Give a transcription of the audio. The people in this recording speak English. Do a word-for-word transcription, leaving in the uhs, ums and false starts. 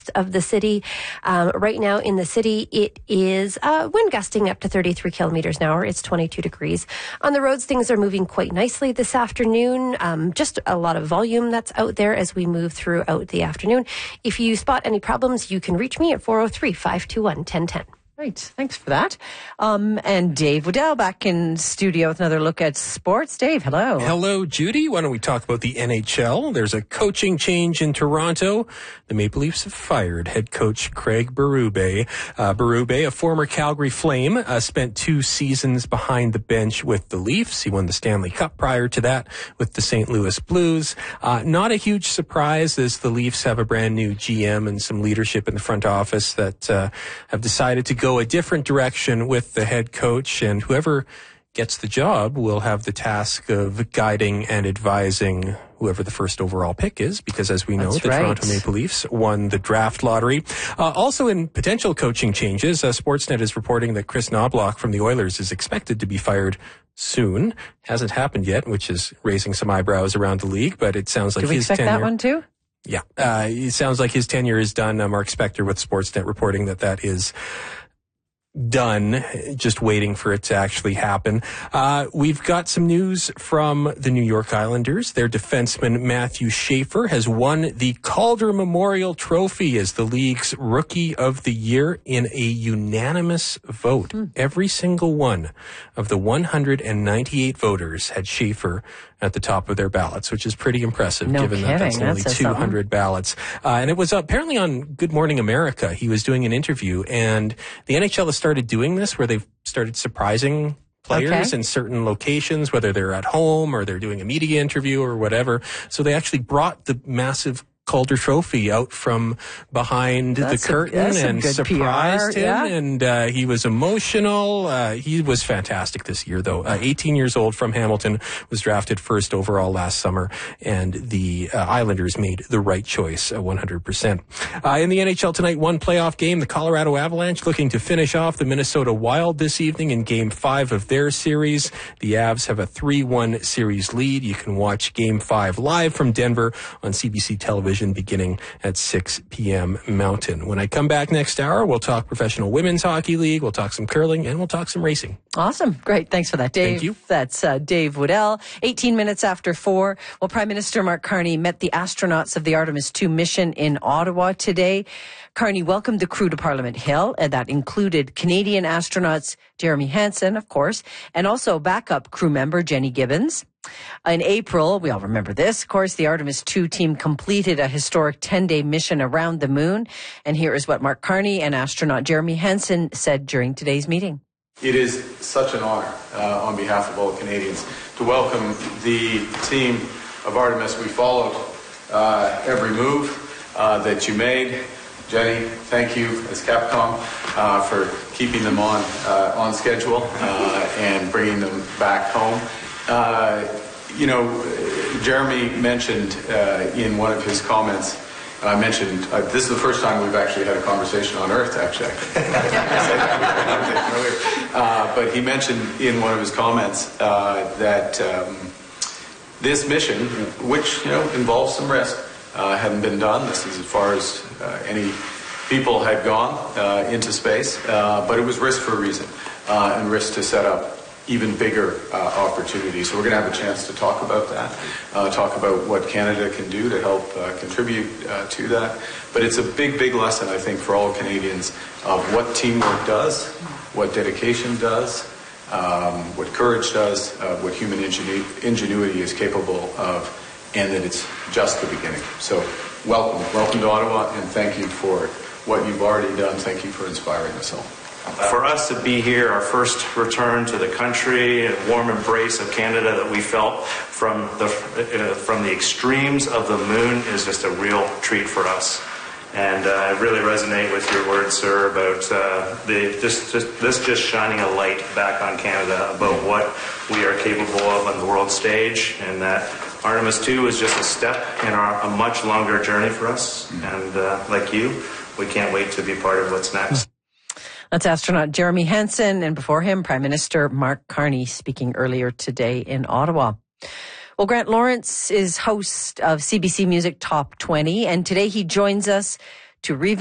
of the city. Um, right now in the city, it is uh, wind gusting up to thirty-three kilometers an hour. It's twenty-two degrees. On the roads, things are moving quite nicely this afternoon. Um, just a lot of volume that's out there as we move throughout the afternoon. If you spot any problems, you can reach me at four oh three, five two one, one oh one oh. Right. Thanks for that. Um, and Dave Woodell back in studio with another look at sports. Dave, hello. Hello, Judy. Why don't we talk about the N H L? There's a coaching change in Toronto. The Maple Leafs have fired head coach Craig Berube. Uh, Berube, a former Calgary Flame, uh, spent two seasons behind the bench with the Leafs. He won the Stanley Cup prior to that with the Saint Louis Blues. Uh, not a huge surprise as the Leafs have a brand new G M and some leadership in the front office that uh, have decided to go a different direction with the head coach, and whoever gets the job will have the task of guiding and advising whoever the first overall pick is, because as we know, That's the right. Toronto Maple Leafs won the draft lottery. Uh, also in potential coaching changes, uh, Sportsnet is reporting that Chris Knobloch from the Oilers is expected to be fired soon. Hasn't happened yet, which is raising some eyebrows around the league, but it sounds like Do we his expect tenure... that one too? Yeah, uh, it sounds like his tenure is done. Uh, Mark Spector with Sportsnet reporting that that is done, just waiting for it to actually happen. Uh, we've got some news from the New York Islanders. Their defenseman Matthew Schaefer has won the Calder Memorial Trophy as the league's Rookie of the Year in a unanimous vote. Hmm. Every single one of the one hundred ninety-eight voters had Schaefer at the top of their ballots, which is pretty impressive, no given kidding. that that's only that two hundred something. ballots. Uh, and it was apparently on Good Morning America. He was doing an interview, and the N H L has started doing this where they've started surprising players okay. in certain locations, whether they're at home or they're doing a media interview or whatever. So they actually brought the massive Calder Trophy out from behind that's the curtain a, and surprised P R, him. Yeah. And uh, he was emotional. Uh, he was fantastic this year, though. Uh, eighteen years old from Hamilton, was drafted first overall last summer, and the uh, Islanders made the right choice, uh, one hundred percent. Uh, in the N H L tonight, one playoff game, the Colorado Avalanche looking to finish off the Minnesota Wild this evening in Game five of their series. The Avs have a three one series lead. You can watch Game five live from Denver on C B C television beginning at six p.m. Mountain. When I come back next hour, we'll talk Professional Women's Hockey League, we'll talk some curling, and we'll talk some racing. Awesome. Great. Thanks for that, Dave. Thank you. That's uh, Dave Woodell. eighteen minutes after four. Well, Prime Minister Mark Carney met the astronauts of the Artemis two mission in Ottawa today. Carney welcomed the crew to Parliament Hill, and that included Canadian astronauts Jeremy Hansen, of course, and also backup crew member Jenny Gibbons. In April, we all remember this, of course, the Artemis two team completed a historic ten-day mission around the moon. And here is what Mark Carney and astronaut Jeremy Hansen said during today's meeting. It is such an honor uh, on behalf of all Canadians to welcome the team of Artemis. We followed uh, every move uh, that you made. Jenny, thank you as Capcom uh, for keeping them on uh, on schedule uh, and bringing them back home. Uh, you know, Jeremy mentioned uh, in one of his comments, I mentioned, uh, this is the first time we've actually had a conversation on Earth, actually. I said that earlier. Uh, but he mentioned in one of his comments uh, that um, this mission, which, you know, involves some risk, uh, hadn't been done. This is as far as uh, any people had gone uh, into space, uh, but it was risk for a reason, uh, and risk to set up even bigger uh, opportunities. So we're going to have a chance to talk about that, uh, talk about what Canada can do to help uh, contribute uh, to that. But it's a big, big lesson, I think, for all Canadians of what teamwork does, what dedication does, um, what courage does, uh, what human ingenu- ingenuity is capable of, and that it's just the beginning. So welcome. Welcome to Ottawa, and thank you for what you've already done. Thank you for inspiring us all. For us to be here, our first return to the country, a warm embrace of Canada that we felt from the uh, from the extremes of the moon is just a real treat for us. And uh, I really resonate with your words, sir, about uh, the just, just this just shining a light back on Canada about what we are capable of on the world stage, and that Artemis two is just a step in our, a much longer journey for us. And uh, like you, we can't wait to be part of what's next. That's astronaut Jeremy Hansen, and before him, Prime Minister Mark Carney, speaking earlier today in Ottawa. Well, Grant Lawrence is host of C B C Music Top twenty, and today he joins us to revisit